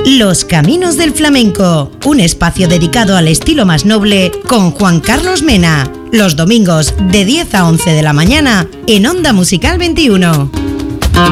Los Caminos del Flamenco, un espacio dedicado al estilo más noble con Juan Carlos Mena. Los domingos de 10 a 11 de la mañana en Onda Musical 21.